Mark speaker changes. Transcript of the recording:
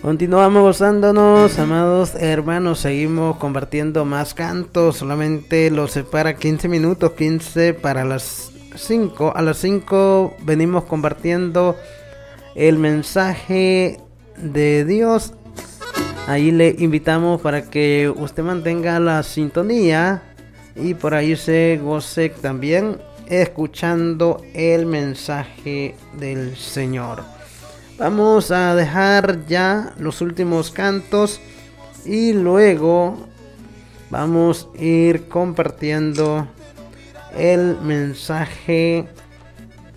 Speaker 1: Continuamos gozándonos, amados hermanos, seguimos compartiendo más cantos, solamente los separa 15 minutos, 15 para las 5. A las 5 venimos compartiendo el mensaje de Dios. Ahí le invitamos para que usted mantenga la sintonía y por ahí se goce también escuchando el mensaje del Señor. Vamos a dejar ya los últimos cantos y luego vamos a ir compartiendo el mensaje